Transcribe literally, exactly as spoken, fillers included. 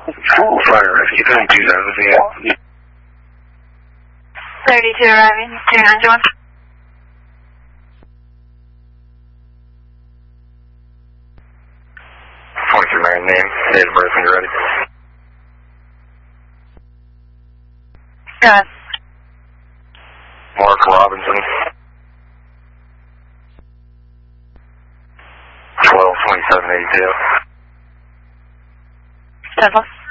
Full fire rescue, thirty-two thousand. thirty-two arriving, two nine one. twenty-three man name, date of birth when you're ready. Go ahead. Mark Robinson. twelve twenty-seven eighty-two. Central.